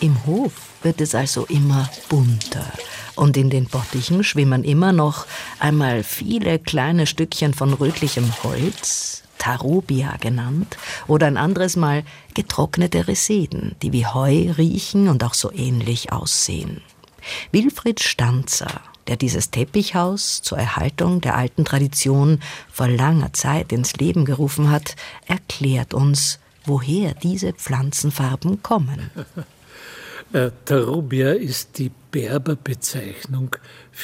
Im Hof wird es also immer bunter. Und in den Bottichen schwimmen immer noch einmal viele kleine Stückchen von rötlichem Holz, Tarobia genannt, oder ein anderes Mal getrocknete Reseden, die wie Heu riechen und auch so ähnlich aussehen. Wilfried Stanzer, der dieses Teppichhaus zur Erhaltung der alten Tradition vor langer Zeit ins Leben gerufen hat, erklärt uns, woher diese Pflanzenfarben kommen. Tarobia ist die Berberbezeichnung